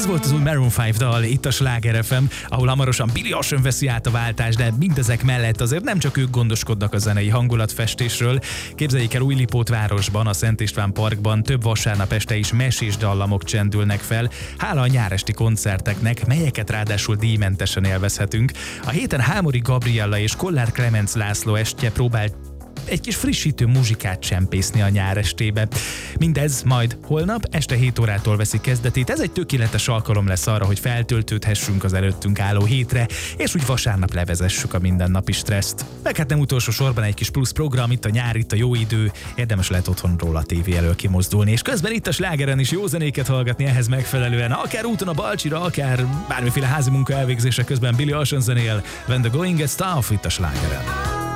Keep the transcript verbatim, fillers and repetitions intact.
Ez volt az új Maroon öt dal itt a Sláger ef em, ahol hamarosan Billy Ocean veszi át a váltást, de mindezek mellett azért nem csak ők gondoskodnak a zenei hangulatfestésről. Képzeljék el, Újlipótvárosban, a Szent István Parkban több vasárnap este is mesés dallamok csendülnek fel, hála a nyáresti koncerteknek, melyeket ráadásul díjmentesen élvezhetünk. A héten Hámori Gabriella és Kollár Klemenc László estje próbált egy kis frissítő muzsikát csempészni a nyárestébe. Mindez majd holnap este hét órától veszi kezdetét. Ez egy tökéletes alkalom lesz arra, hogy feltöltődhessünk az előttünk álló hétre, és úgy vasárnap levezessük a mindennapi stresszt. Meg hát nem utolsó sorban egy kis plusz program, itt a nyár, itt a jó idő, érdemes lehet otthonról a tévé elől kimozdulni, és közben itt a Slágeren is jó zenéket hallgatni ehhez megfelelően, akár úton a Balcsira, akár bármiféle házi munka elvégzése közben Billy Ocean zenél. When the going gets tough, itt a Slágeren.